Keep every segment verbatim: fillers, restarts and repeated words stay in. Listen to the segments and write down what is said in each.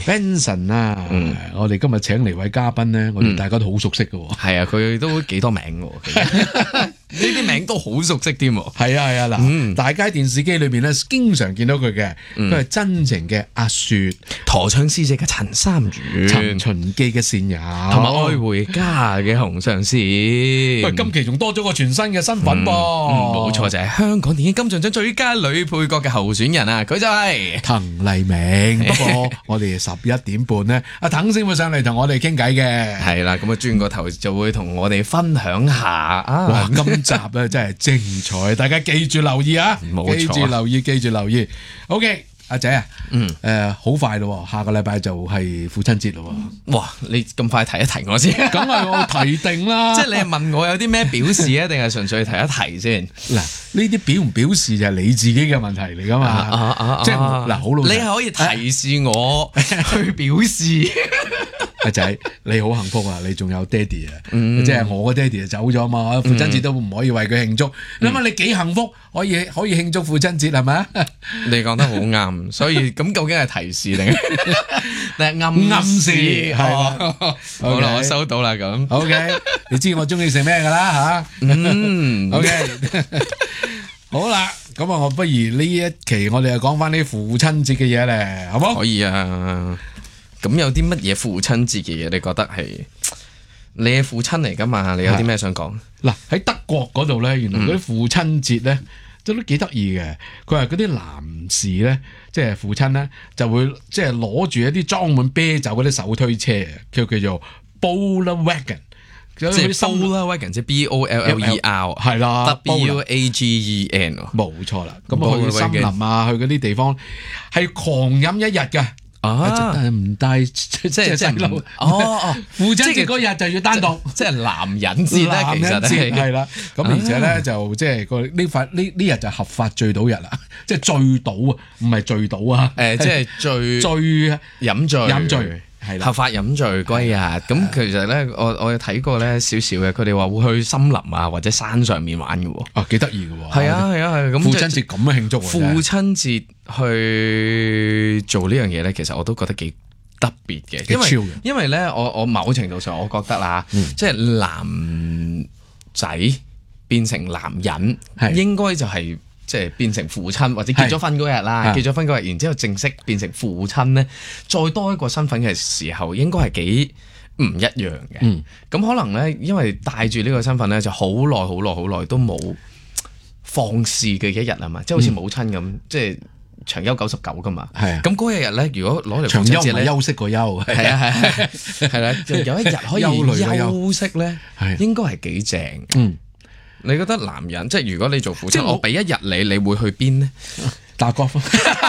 Benson 啊，嗯、我哋今日請嚟位嘉賓咧，我哋大家都好熟悉嘅喎。 係、嗯、啊，佢都幾多名喎，呢啲名都好熟悉添。 係啊係啊，嗱、嗯，大街電視機裏邊咧，經常見到佢嘅，佢係、嗯、真情嘅阿雪， 陀槍師姐嘅陳三元， 尋秦記嘅善友， 同埋愛回家嘅洪尚善。 喂，今期仲多咗個全新嘅身份噃， 冇錯、嗯嗯、就係、是、香港電影金像獎最佳女配角嘅候選人啊，佢就係滕麗名。不過我哋十一點半咧，阿滕先會上嚟同我哋傾偈嘅。 係啦，咁啊轉個頭就會同我哋分享下啊。 哇，今集咧真係精彩，大家記住留意啊！ 冇錯， 記住留意，記住留意。OK。阿仔啊，嗯，誒，好快咯，下個禮拜就係父親節咯。 哇，你咁快提一提我先， 梗係我提定啦。 即係你係問我有啲咩表示啊，定係純粹提一提先？ 嗱，呢啲表唔表示就係你自己嘅問題嚟噶嘛。即係嗱，好老實， 你係可以提示我去表示。 阿仔，你好幸福啊！你仲有爹哋啊，即係我個爹哋就走咗嘛，父親節都唔可以為佢慶祝。諗下你幾幸福，可以可以慶祝父親節係咪？ 你講得好啱，所以咁究竟係提示定定係暗暗示？係好啦，我收到啦咁。 OK， 你知我中意食咩噶啦吓？嗯，OK， 好啦，咁啊，我不如呢一期我哋就講翻啲父親節嘅嘢咧，好唔好？ 可以啊。咁有啲乜嘢父親節嘅嘢？你覺得係你係父親嚟噶嘛？你有啲咩想講？ 嗱，喺德國嗰度咧，原來嗰啲父親節咧，都都幾得意嘅。佢話嗰啲男士咧，即係父親咧，就會即係攞住一啲裝滿啤酒嗰啲手推車，叫叫做 Bowler Wagon。 即係 Bowler Wagon，即係 B O L L E R， 係啦 ，W A G E N， 冇錯啦。咁啊去森林啊，去嗰啲地方係狂飲一日㗎。啊！唔帶即係細路哦，父親節嗰日就要單獨， 即係男人節啦，其實係啦。咁而且咧就即係個呢塊呢呢日就合法醉賭日啦，即係醉賭啊，唔係醉賭啊。 誒，即係醉醉飲醉飲醉係啦， 合法飲醉嗰日。咁其實咧，我我有睇過咧少少嘅，佢哋話會去森林啊或者山上面玩嘅喎。啊， 幾得意嘅喎！ 係啊係啊係。咁父親節咁樣慶祝， 父親節去做呢樣嘢咧，其實我都覺得幾特別嘅，因為因為咧，我我某程度上我覺得啦，嗯、即係男仔變成男人，是應該就係、是、即係變成父親或者結咗婚嗰日啦，是結咗婚嗰日，然之後正式變成父親咧，再多一個身份嘅時候，應該係幾唔一樣嘅。咁、嗯、可能咧，因為帶住呢個身份咧，就好耐好耐好耐都冇放肆嘅一日啊嘛，即係好似母親咁，嗯、即係。長休九十九噶嘛，係咁嗰一日咧，如果攞嚟長休唔係休息個休，係啊係係啦，就有一日可以休息咧，應該係幾正。嗯，你覺得男人即係如果你做父親，我俾一日你，你會去邊呢？ 打 golf。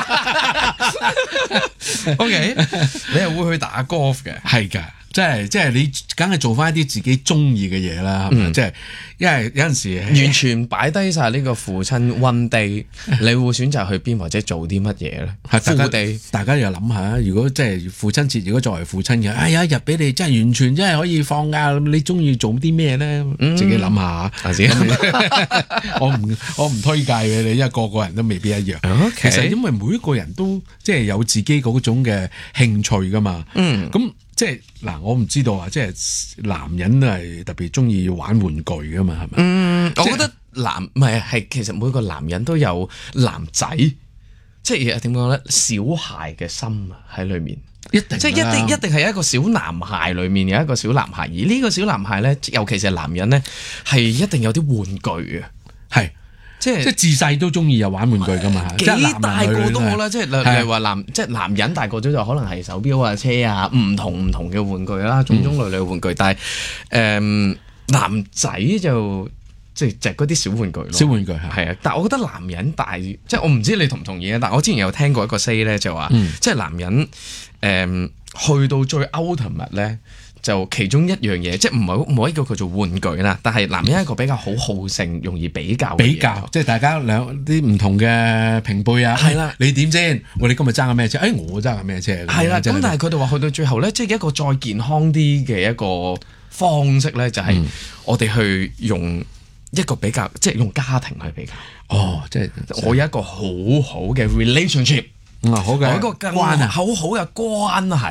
OK， 你係會去打 golf 嘅，係㗎。 即係即係你梗係做翻一啲自己中意嘅嘢啦，係咪？即係因為有陣時完全擺低晒呢個父親 one day， 你會選擇去邊或者做啲乜嘢咧？ 係父地，大家又諗下，如果即係父親節，如果作為父親嘅，哎有一日俾你真係完全真係可以放假，你中意做啲咩咧？自己諗下，自己我唔我唔推介俾你，因為個個人都未必一樣。Okay. 其實因為每一個人都即係有自己嗰種嘅興趣噶嘛。嗯，咁。即係嗱，我唔知道啊！即係男人都係特別中意玩玩具噶嘛，係咪？ 嗯，我覺得男唔係係其實每個男人都有男仔，即係點講咧？小孩嘅心喺裏面，一定即係一定一定係一個小男孩裏面有一個小男孩，而呢個小男孩咧，尤其是係男人咧，係一定有啲玩具嘅，係。即係即係自細都中意有玩玩具噶嘛，幾大個都好啦。即係例如話男，即係男人大個咗就可能係手錶啊、車啊，唔同唔同嘅玩具啦，種種類類嘅玩具。但係誒男仔就即係就係嗰啲小玩具咯。小玩具係啊，但係我覺得男人大，即係我唔知你同唔同意啊。但係我之前有聽過一個 say 咧，就話即係男人誒去到最 ultimate 咧。就其中一樣嘢，即係唔係唔可以叫佢做玩具啦，但係男人係一個比較好好勝、容易比較比較，即係大家兩啲唔同嘅平輩啊。係啦，你點先？我哋今日爭緊咩車？誒，我爭緊咩車？係啦，咁但係佢哋話去到最後咧，即係一個再健康啲嘅一個方式咧，就係我哋去用一個比較，即係用家庭去比較。哦，即係我有一個好好嘅 relationship，好嘅關係，好好嘅關係。